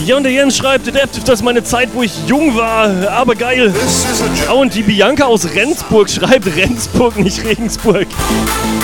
Ja, und der Jens schreibt, das ist meine Zeit, wo ich jung war, aber geil. Oh, und die Bianca aus Rendsburg schreibt Rendsburg, nicht Regensburg.